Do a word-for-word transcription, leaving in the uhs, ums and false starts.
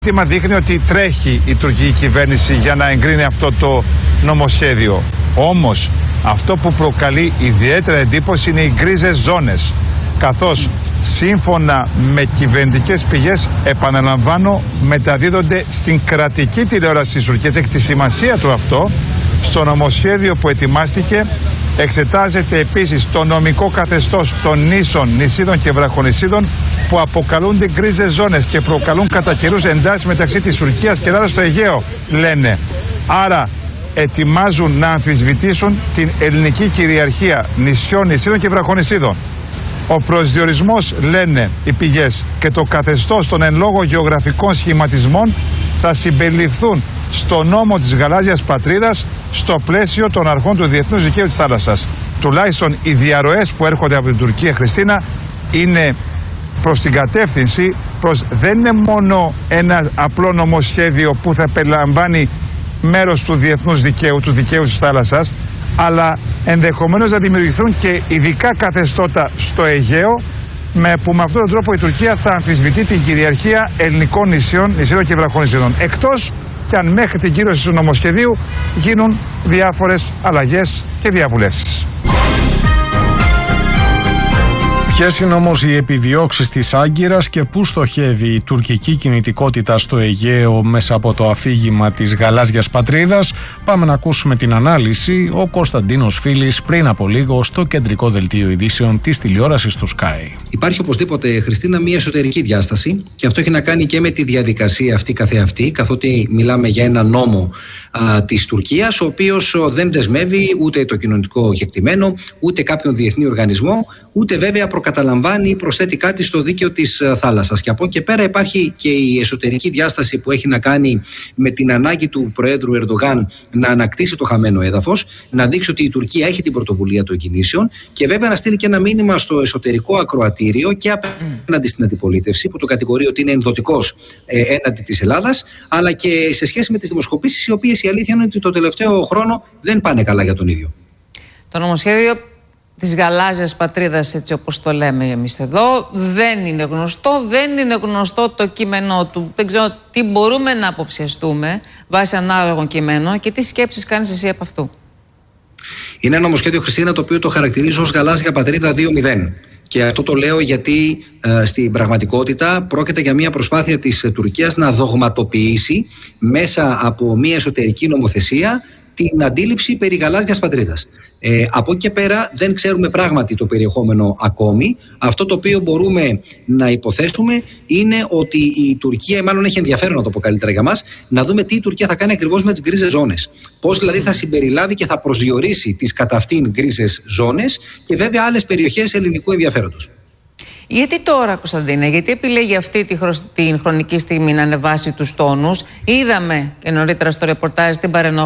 Το δείχνει ότι τρέχει η τουρκική κυβέρνηση για να εγκρίνει αυτό το νομοσχέδιο. Όμως αυτό που προκαλεί ιδιαίτερα εντύπωση είναι οι γκρίζες ζώνες, καθώς σύμφωνα με κυβερνητικές πηγές, επαναλαμβάνω, μεταδίδονται στην κρατική τηλεόραση της Τουρκίας. Έχει τη σημασία του αυτό. Στο νομοσχέδιο που ετοιμάστηκε εξετάζεται επίσης το νομικό καθεστώς των νήσων, νησίδων και βραχονησίδων που αποκαλούνται γκρίζες ζώνες και προκαλούν κατά καιρούς εντάσεις μεταξύ της Τουρκίας και Ελλάδας στο Αιγαίο, λένε. Άρα ετοιμάζουν να αμφισβητήσουν την ελληνική κυριαρχία νησιών, νησίδων και βραχονησίδων. Ο προσδιορισμός, λένε οι πηγές, και το καθεστώς των εν λόγω γεωγραφικών σχηματισμών θα συμπεριληφθούν στο νόμο της γαλάζιας πατρίδας στο πλαίσιο των αρχών του διεθνούς δικαίου της θάλασσας. Τουλάχιστον οι διαρροές που έρχονται από την Τουρκία, Χριστίνα, είναι προς την κατεύθυνση, προς, δεν είναι μόνο ένα απλό νομοσχέδιο που θα περιλαμβάνει μέρος του διεθνούς δικαίου, του δικαίου της θάλασσας, αλλά ενδεχομένως να δημιουργηθούν και ειδικά καθεστώτα στο Αιγαίο, με, που με αυτόν τον τρόπο η Τουρκία θα αμφισβητεί την κυριαρχία ελληνικών νησιών, νησίδων και βραχονησίδων. Εκτός και αν μέχρι την κύρωση του νομοσχεδίου γίνουν διάφορες αλλαγές και διαβουλεύσεις. Ποιες είναι όμως οι επιδιώξεις της Άγκυρας και πού στοχεύει η τουρκική κινητικότητα στο Αιγαίο μέσα από το αφήγημα της γαλάζιας πατρίδας? Πάμε να ακούσουμε την ανάλυση. Ο Κωνσταντίνος Φίλης πριν από λίγο στο κεντρικό δελτίο ειδήσεων της τηλεόρασης του Sky. Υπάρχει οπωσδήποτε, Χριστίνα, μια εσωτερική διάσταση και αυτό έχει να κάνει και με τη διαδικασία αυτή καθεαυτή, καθότι μιλάμε για ένα νόμο α, της Τουρκίας, ο οποίος δεν δεσμεύει ούτε το κοινωνικό κεκτημένο, ούτε κάποιον διεθνή οργανισμό, ούτε βέβαια προκαταλαμβάνει ή προσθέτει κάτι στο δίκαιο της θάλασσας. Και από εκεί και πέρα υπάρχει και η εσωτερική διάσταση που έχει να κάνει με την ανάγκη του Προέδρου Ερντογάν να ανακτήσει το χαμένο έδαφος, να δείξει ότι η Τουρκία έχει την πρωτοβουλία των κινήσεων και βέβαια να στείλει και ένα μήνυμα στο εσωτερικό ακροατήριο και απέναντι στην αντιπολίτευση, που το κατηγορεί ότι είναι ενδοτικός ε, έναντι της Ελλάδας, αλλά και σε σχέση με τις δημοσκοπήσεις, οι οποίες η αλήθεια είναι ότι το τελευταίο χρόνο δεν πάνε καλά για τον ίδιο. Το νομοσχέδιο της γαλάζιας πατρίδας, έτσι όπως το λέμε εμείς εδώ, δεν είναι γνωστό, δεν είναι γνωστό το κείμενό του. Δεν ξέρω τι μπορούμε να αποψιαστούμε βάσει ανάλογων κειμένων και τι σκέψεις κάνεις εσύ από αυτού. Είναι ένα νομοσχέδιο, Χριστίνα, το οποίο το χαρακτηρίζω ως γαλάζια πατρίδα δύο μηδέν. Και αυτό το λέω γιατί ε, στην πραγματικότητα πρόκειται για μια προσπάθεια της ε, Τουρκίας να δογματοποιήσει μέσα από μια εσωτερική νομοθεσία την αντίληψη περί γαλάζιας πατρίδας. Ε, από εκεί και πέρα δεν ξέρουμε πράγματι το περιεχόμενο ακόμη. Αυτό το οποίο μπορούμε να υποθέσουμε είναι ότι η Τουρκία, μάλλον έχει ενδιαφέρον να το πω καλύτερα για μας, να δούμε τι η Τουρκία θα κάνει ακριβώς με τις γκρίζες ζώνες. Πώς δηλαδή θα συμπεριλάβει και θα προσδιορίσει τις κατά αυτήν γκρίζες ζώνες και βέβαια άλλες περιοχές ελληνικού ενδιαφέροντος. Γιατί τώρα, Κωνσταντίνε, γιατί επιλέγει αυτή τη χρο... την χρονική στιγμή να ανεβάσει τους τόνους? Είδαμε και νωρίτερα στο ρεπορτάζ την παρενόχληση